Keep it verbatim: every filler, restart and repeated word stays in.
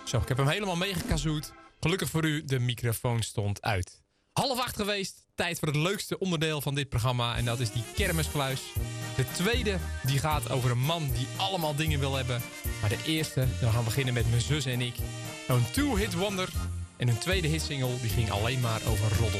Zo, ik heb hem helemaal meegekazoerd. Gelukkig voor u, de microfoon stond uit. Half acht geweest, tijd voor het leukste onderdeel van dit programma. En dat is die kermiskluis. De tweede, die gaat over een man die allemaal dingen wil hebben. Maar de eerste, dan gaan we beginnen met mijn zus en ik. Een two-hit wonder. En hun tweede hitsingle, die ging alleen maar over roddel.